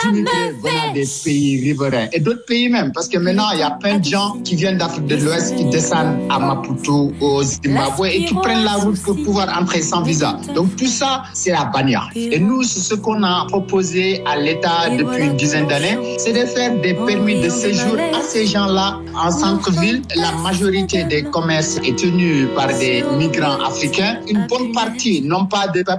d'immigrés venant des pays riverains et d'autres pays même, parce que maintenant, il y a plein de gens qui viennent d'Afrique de l'Ouest, qui descendent à Maputo, au Zimbabwe et qui prennent la route pour pouvoir entrer sans visa. Donc tout ça, c'est la bannière. Et nous, c'est ce qu'on a proposé à l'État depuis une dizaine d'années, c'est de faire des permis de séjour à ces gens-là en centre-ville. La majorité des commerces est tenue par des migrants africains. Une bonne partie n'ont pas de papiers